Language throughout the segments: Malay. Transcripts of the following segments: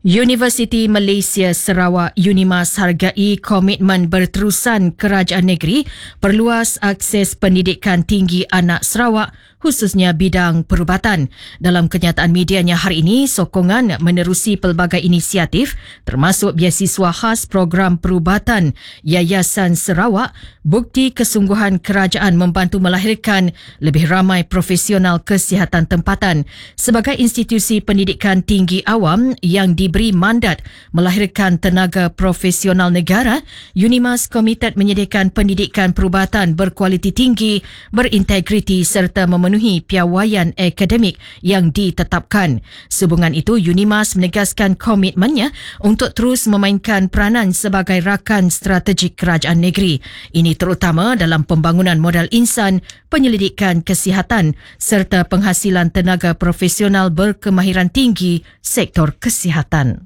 Universiti Malaysia Sarawak UNIMAS hargai komitmen berterusan kerajaan negeri perluas akses pendidikan tinggi anak Sarawak khususnya bidang perubatan. Dalam kenyataan medianya hari ini, sokongan menerusi pelbagai inisiatif termasuk beasiswa khas program perubatan Yayasan Sarawak bukti kesungguhan kerajaan membantu melahirkan lebih ramai profesional kesihatan tempatan. Sebagai institusi pendidikan tinggi awam yang diberi mandat melahirkan tenaga profesional negara, UNIMAS komited menyediakan pendidikan perubatan berkualiti tinggi, berintegriti serta memenuhi piawaian akademik yang ditetapkan. Sehubungan itu, UNIMAS menegaskan komitmennya untuk terus memainkan peranan sebagai rakan strategik kerajaan negeri. Ini terutama dalam pembangunan modal insan, penyelidikan kesihatan serta penghasilan tenaga profesional berkemahiran tinggi sektor kesihatan.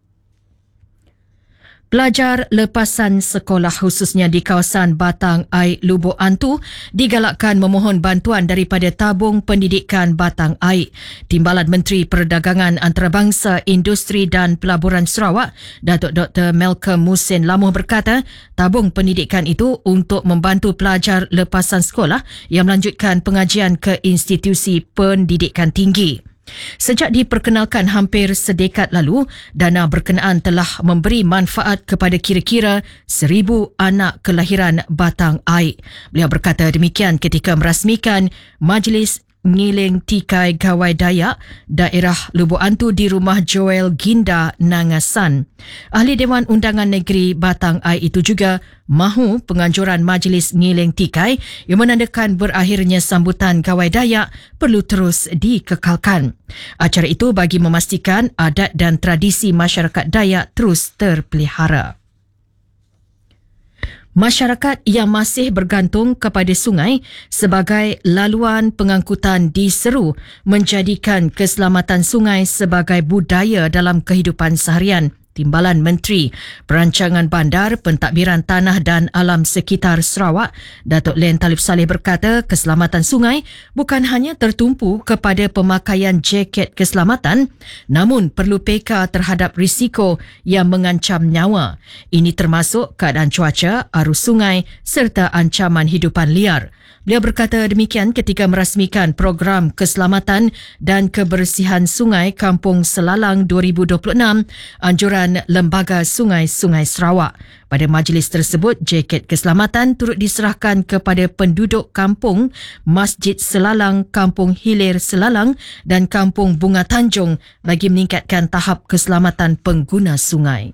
Pelajar lepasan sekolah khususnya di kawasan Batang Air Lubuk Antu digalakkan memohon bantuan daripada Tabung Pendidikan Batang Air. Timbalan Menteri Perdagangan Antarabangsa, Industri dan Pelaburan Sarawak, Datuk Dr. Malcolm Musin Lamuh berkata, tabung pendidikan itu untuk membantu pelajar lepasan sekolah yang melanjutkan pengajian ke institusi pendidikan tinggi. Sejak diperkenalkan hampir sedekad lalu, dana berkenaan telah memberi manfaat kepada kira-kira 1,000 anak kelahiran Batang Air. Beliau berkata demikian ketika merasmikan Majlis Ngiling Tikai Gawai Dayak Daerah Lubuk Antu di Rumah Joel Ginda, Nangasan. Ahli Dewan Undangan Negeri Batang Air itu juga mahu penganjuran Majlis Ngiling Tikai yang menandakan berakhirnya sambutan Gawai Dayak perlu terus dikekalkan. Acara itu bagi memastikan adat dan tradisi masyarakat Dayak terus terpelihara. Masyarakat yang masih bergantung kepada sungai sebagai laluan pengangkutan diseru menjadikan keselamatan sungai sebagai budaya dalam kehidupan seharian. Timbalan Menteri Perancangan Bandar, Pentadbiran Tanah dan Alam Sekitar Sarawak, Datuk Len Talib Saleh berkata keselamatan sungai bukan hanya tertumpu kepada pemakaian jaket keselamatan, namun perlu peka terhadap risiko yang mengancam nyawa. Ini termasuk keadaan cuaca, arus sungai serta ancaman hidupan liar. Beliau berkata demikian ketika merasmikan program keselamatan dan kebersihan sungai Kampung Selalang 2026, anjuran Lembaga Sungai-Sungai Sarawak. Pada majlis tersebut, jaket keselamatan turut diserahkan kepada penduduk kampung Masjid Selalang, Kampung Hilir Selalang dan Kampung Bunga Tanjung bagi meningkatkan tahap keselamatan pengguna sungai.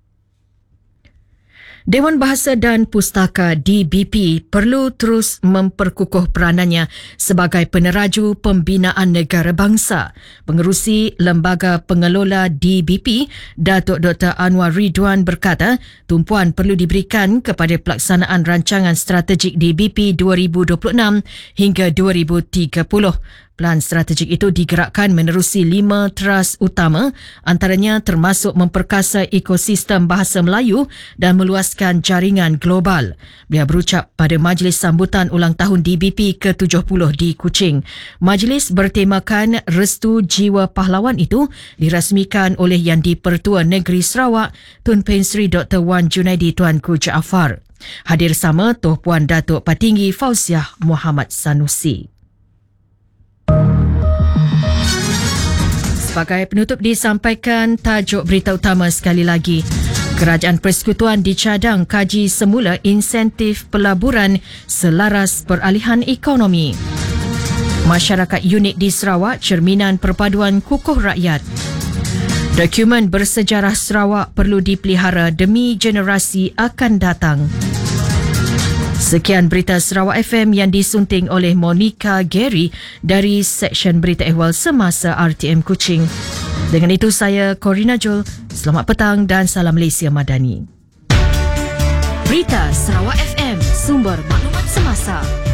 Dewan Bahasa dan Pustaka DBP perlu terus memperkukuh peranannya sebagai peneraju pembinaan negara bangsa. Pengerusi Lembaga Pengelola DBP, Datuk Dr. Anwar Ridwan berkata, tumpuan perlu diberikan kepada pelaksanaan rancangan strategik DBP 2026 hingga 2030. Pelan strategik itu digerakkan menerusi 5 teras utama, antaranya termasuk memperkasa ekosistem bahasa Melayu dan meluaskan jaringan global. Beliau berucap pada majlis sambutan ulang tahun DBP ke-70 di Kuching. Majlis bertemakan Restu Jiwa Pahlawan itu dirasmikan oleh Yang di-Pertua Negeri Sarawak, Tun Pen Sri Dr. Wan Junaidi Tuanku Jaafar. Hadir sama Tuan Puan Datuk Patinggi Fauziah Muhammad Sanusi. Sebagai penutup disampaikan tajuk berita utama sekali lagi. Kerajaan Persekutuan dicadang kaji semula insentif pelaburan selaras peralihan ekonomi. Masyarakat unik di Sarawak cerminan perpaduan kukuh rakyat. Dokumen bersejarah Sarawak perlu dipelihara demi generasi akan datang. Sekian berita Sarawak FM yang disunting oleh Monica Gary dari Seksyen Berita Ehwal Semasa RTM Kuching. Dengan itu saya Corina Jul. Selamat petang dan salam Malaysia Madani. Berita Sarawak FM, sumber maklumat semasa.